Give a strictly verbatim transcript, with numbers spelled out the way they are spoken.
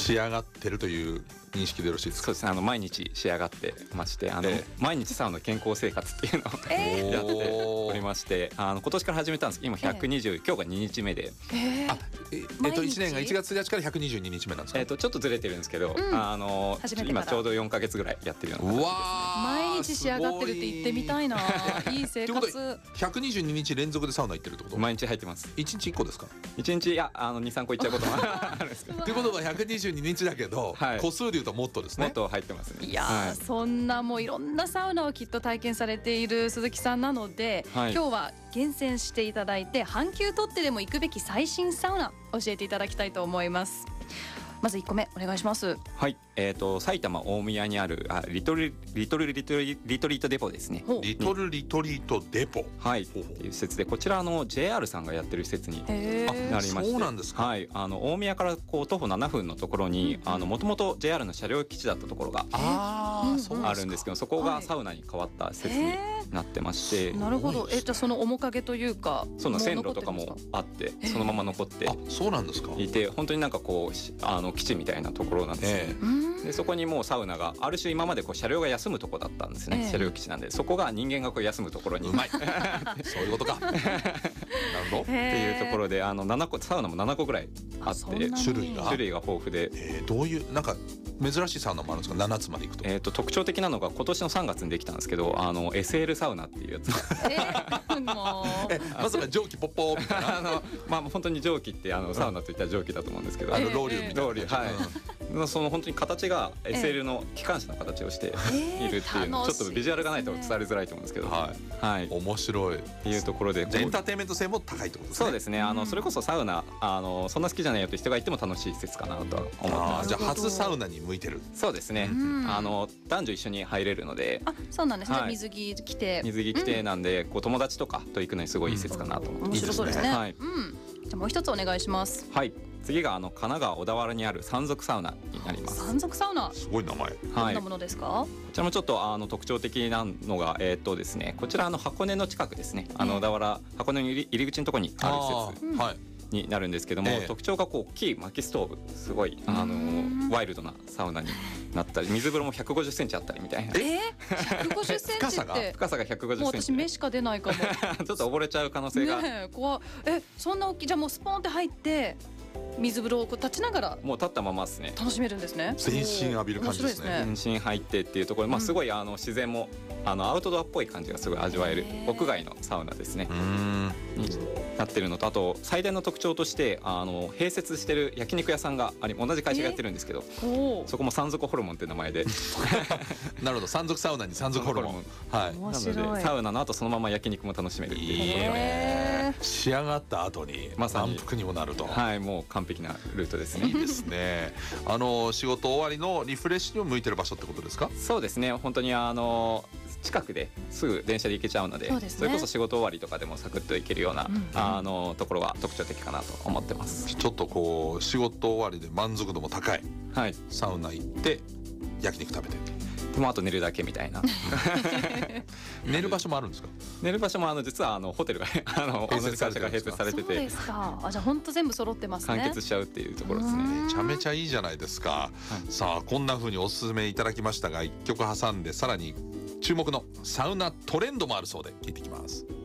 仕上がってるという認識でよろしいですか？ そうですね、あの毎日仕上がってまして、あの、えー、毎日サウナ健康生活っていうのを、えー、やっておりまして、あの今年から始めたんですけど今ひゃくにじゅう、えー、今日がににちめで、 えー、あええっといちねんがいちがつついたちからひゃくにじゅうににちめなんですか？ えー、とちょっとずれてるんですけど、うん、あの今ちょうどよんかげつぐらいやってるような感じです。うわ毎日仕上がってるって言ってみたいな。いい生活。 ひゃくにじゅうににち連続でサウナ行ってるってこと？ 毎日入ってます。 いちにちいっこですか？ いちにちいやあのにさんこ行っちゃうこともあるんですけど。 ということはひゃくにじゅうににちだけど、はい、個数でいうともっとですね。 もっと入ってますね。 いや、はい、そんなもういろんなサウナをきっと体験されている鈴木さんなので、はい、今日は厳選していただいて半休取ってでも行くべき最新サウナ教えていただきたいと思います。まずいっこめお願いします。 はい、えー、と埼玉大宮にあるあリトルリトルリトルリトリートデポですね。 リトルリトリートデポ、 はいっていう施設で、こちらの ジェイアール さんがやってる施設になりまして、 そうなんですか。 はい、あの大宮からこう徒歩ななふんのところにもともと ジェイアール の車両基地だったところがあるんですけど、そこがサウナに変わった施設になってまして、 なるほど。えじゃあその面影というかその線路とかもあってそのまま残っていて、 あそうなんですか。 いて本当になんかこうあの基地みたいなところなんですね。えー、でそこにもうサウナがある種今までこう車両が休むとこだったんですね。えー、車両基地なんでそこが人間がこう休むところにうまいそういうことかなるほどっていうところで、あのななこサウナもななこぐらいあって種類が種類が豊富で、 えー、どういうなんか珍しいサウナもあるんですか？ななつまで行くと。 えー、と特徴的なのが今年のさんがつにできたんですけど、あの エスエル サウナっていうやつえー、もうえまさか蒸気ポッポーみたいなあの、まあ、本当に蒸気ってあのサウナといったら蒸気だと思うんですけど、 あのロウリュみたいな、 ロウリュ、はい、うん、その本当に形が エスエル の機関車の形をしているっていうの、ちょっとビジュアルがないと伝わりづらいと思うんですけど、はい、はい、 面白いっていうところで、 エンターテインメント性も高いってことですね。 そうですね、あのそれこそサウナあのそんな好きじゃないよって人がいても楽しい施設かなとは思ってます。 じゃあ初サウナに向いてる。 そうですね、あの男女一緒に入れるので。 あ、そうなんですね、はい、水着着て水着着てなんで、うん、こう友達とかと行くのにすごいいい施設かなと思って、うん、 面白そうですね。 はい、 うん、じゃあもう一つお願いします。 はい、次があの神奈川小田原にある山賊サウナになります。 山賊サウナ、 すごい名前。 どんなものですか？はい、 こちらもちょっとあの特徴的なのが、えー、っとですね、こちらの箱根の近くですね、あの小田原箱根の入り口のところにある施設、はい、になるんですけども、ええ、特徴がこう大きい薪ストーブ、すごいあのワイルドなサウナになったり、水風呂もひゃくごじゅっセンチあったりみたいな。 えー、ひゃくごじゅっセンチって深さがひゃくごじゅっセンチ、 もう私目しか出ないかもちょっと溺れちゃう可能性が、 ね、怖えそんな大きい。じゃあもうスポンって入って水風呂をこう立ちながらもう立ったままですね、 楽しめるんですね。 全身浴びる感じですね。 全身入ってっていうところ、まあ、すごいあの自然もあのアウトドアっぽい感じがすごい味わえる屋外のサウナですねになってるのと、あと最大の特徴としてあの併設してる焼肉屋さんがあり、同じ会社がやってるんですけど、そこも山賊ホルモンっていう名前でなるほど、山賊サウナに山賊ホルモン、はい、 面白い。 なのでサウナの後そのまま焼肉も楽しめるっていう。いいね、仕上がった後に満腹にもなると、 はい、もう完璧なルートですね。 いいですね。あの仕事終わりのリフレッシュにも向いてる場所ってことですか？ そうですね、本当にあの近くですぐ電車で行けちゃうので、 そうですね、それこそ仕事終わりとかでもサクッと行けるような、うん、あのところが特徴的かなと思ってます。 ちょっとこう仕事終わりで満足度も高い、はい、サウナ行って焼肉食べて、 でもあと寝るだけみたいな寝る場所もあるんですか？ 寝る場所もあの実はあのホテルがあの同じ会社が併設されてて、 そうですか。あ、じゃあ本当全部揃ってますね。 完結しちゃうっていうところですね。 めちゃめちゃいいじゃないですか、はい、さあこんな風におすすめいただきましたが、いっきょく挟んでさらに注目のサウナトレンドもあるそうで聞いてきます。